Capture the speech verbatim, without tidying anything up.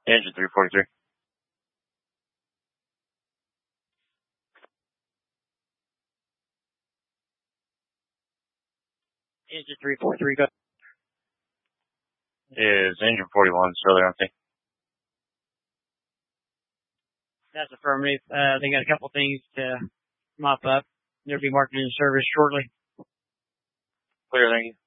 Engine three forty-three. Engine three forty-three, go. Is engine forty-one still there, empty? That's affirmative. Uh, they got a couple things to mop up. They'll be marking in service shortly. Clear, thank you.